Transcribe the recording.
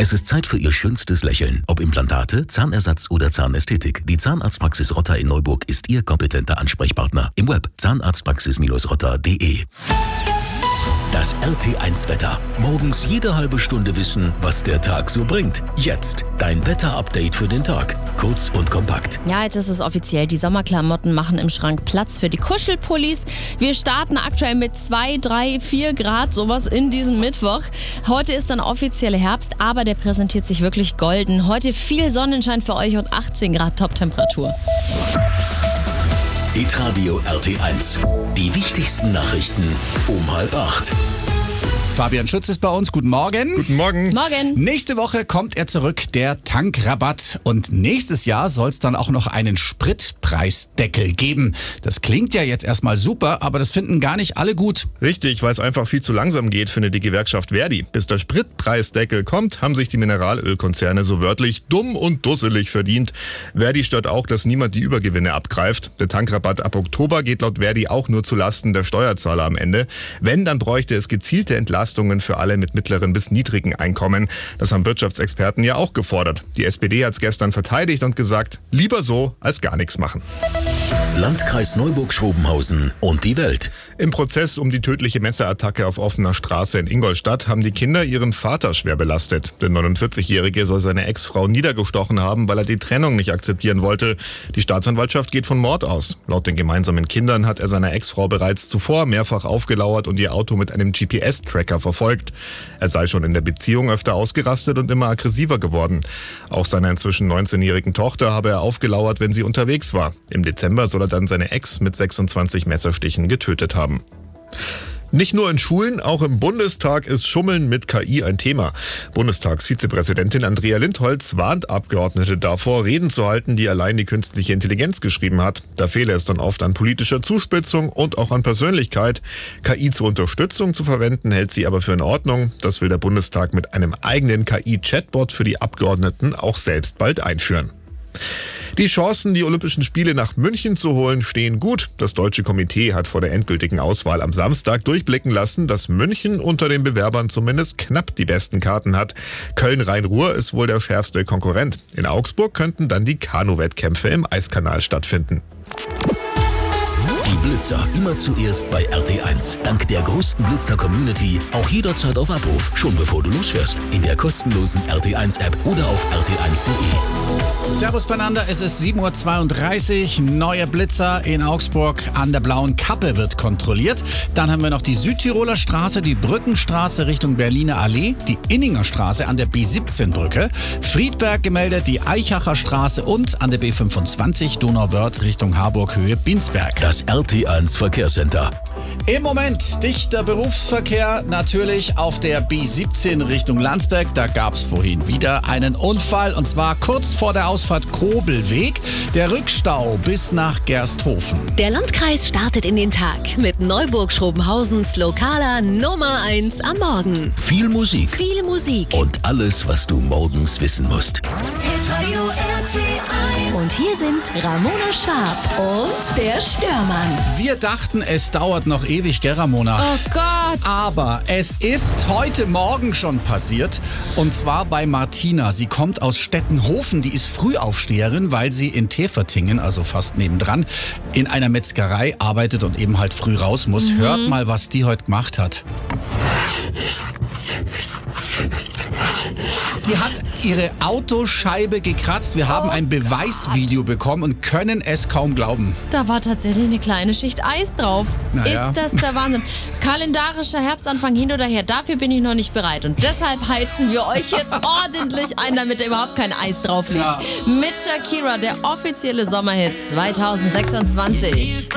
Es ist Zeit für Ihr schönstes Lächeln. Ob Implantate, Zahnersatz oder Zahnästhetik. Die Zahnarztpraxis Rotter in Neuburg ist Ihr kompetenter Ansprechpartner. Im Web zahnarztpraxis-rotter.de. Das RT1-Wetter. Morgens jede halbe Stunde wissen, was der Tag so bringt. Jetzt dein Wetter-Update für den Tag. Kurz und kompakt. Ja, jetzt ist es offiziell. Die Sommerklamotten machen im Schrank Platz für die Kuschelpullis. Wir starten aktuell mit 2, 3, 4 Grad, sowas in diesem Mittwoch. Heute ist dann offizielle Herbst, aber der präsentiert sich wirklich golden. Heute viel Sonnenschein für euch und 18 Grad Top-Temperatur. Hitradio RT1. Die wichtigsten Nachrichten um 7:30. Fabian Schütz ist bei uns. Guten Morgen. Guten Morgen. Morgen. Nächste Woche kommt er zurück, der Tankrabatt. Und nächstes Jahr soll es dann auch noch einen Spritpreisdeckel geben. Das klingt ja jetzt erstmal super, aber das finden gar nicht alle gut. Richtig, weil es einfach viel zu langsam geht, findet die Gewerkschaft Verdi. Bis der Spritpreisdeckel kommt, haben sich die Mineralölkonzerne so wörtlich dumm und dusselig verdient. Verdi stört auch, dass niemand die Übergewinne abgreift. Der Tankrabatt ab Oktober geht laut Verdi auch nur zu Lasten der Steuerzahler am Ende. Wenn, dann bräuchte es gezielte Entlastungen für alle mit mittleren bis niedrigen Einkommen. Das haben Wirtschaftsexperten ja auch gefordert. Die SPD hat es gestern verteidigt und gesagt, lieber so als gar nichts machen. Landkreis Neuburg-Schrobenhausen und die Welt. Im Prozess um die tödliche Messerattacke auf offener Straße in Ingolstadt haben die Kinder ihren Vater schwer belastet. Der 49-Jährige soll seine Ex-Frau niedergestochen haben, weil er die Trennung nicht akzeptieren wollte. Die Staatsanwaltschaft geht von Mord aus. Laut den gemeinsamen Kindern hat er seiner Ex-Frau bereits zuvor mehrfach aufgelauert und ihr Auto mit einem GPS-Tracker verfolgt. Er sei schon in der Beziehung öfter ausgerastet und immer aggressiver geworden. Auch seiner inzwischen 19-jährigen Tochter habe er aufgelauert, wenn sie unterwegs war. Im Dezember soll er dann seine Ex mit 26 Messerstichen getötet haben. Nicht nur in Schulen, auch im Bundestag ist Schummeln mit KI ein Thema. Bundestagsvizepräsidentin Andrea Lindholz warnt Abgeordnete davor, Reden zu halten, die allein die künstliche Intelligenz geschrieben hat. Da fehle es dann oft an politischer Zuspitzung und auch an Persönlichkeit. KI zur Unterstützung zu verwenden, hält sie aber für in Ordnung. Das will der Bundestag mit einem eigenen KI-Chatbot für die Abgeordneten auch selbst bald einführen. Die Chancen, die Olympischen Spiele nach München zu holen, stehen gut. Das Deutsche Komitee hat vor der endgültigen Auswahl am Samstag durchblicken lassen, dass München unter den Bewerbern zumindest knapp die besten Karten hat. Köln-Rhein-Ruhr ist wohl der schärfste Konkurrent. In Augsburg könnten dann die Kanu-Wettkämpfe im Eiskanal stattfinden. Die Blitzer immer zuerst bei RT1. Dank der größten Blitzer-Community auch jederzeit auf Abruf, schon bevor du losfährst. In der kostenlosen RT1-App oder auf rt1.de. Servus beieinander, es ist 7:32 Uhr. Neue Blitzer in Augsburg an der Blauen Kappe wird kontrolliert. Dann haben wir noch die Südtiroler Straße, die Brückenstraße Richtung Berliner Allee, die Inninger Straße an der B17-Brücke, Friedberg gemeldet, die Eichacher Straße und an der B25 Donauwörth Richtung Harburg-Höhe Binsberg. Das RT1 Verkehrscenter. Im Moment dichter Berufsverkehr, natürlich auf der B17 Richtung Landsberg. Da gab es vorhin wieder einen Unfall und zwar kurz vor der Ausfahrt Kobelweg. Der Rückstau bis nach Gersthofen. Der Landkreis startet in den Tag mit Neuburg-Schrobenhausens lokaler Nummer 1 am Morgen. Viel Musik. Viel Musik. Und alles, was du morgens wissen musst. Hitradio RT1. Und hier sind Ramona Schwab und der Störmann. Wir dachten, es dauert noch ewig, gell, Ramona? Oh Gott. Aber es ist heute Morgen schon passiert. Und zwar bei Martina. Sie kommt aus Stettenhofen. Die ist Frühaufsteherin, weil sie in Tefertingen, also fast nebendran, in einer Metzgerei arbeitet und eben halt früh raus muss. Hört mal, was die heute gemacht hat. Die hat ihre Autoscheibe gekratzt. Wir haben ein Beweisvideo bekommen und können es kaum glauben. Da war tatsächlich eine kleine Schicht Eis drauf. Naja. Ist das der Wahnsinn. Kalendarischer Herbstanfang hin oder her, dafür bin ich noch nicht bereit. Und deshalb heizen wir euch jetzt ordentlich ein, damit da überhaupt kein Eis drauf liegt. Ja. Mit Shakira, der offizielle Sommerhit 2026.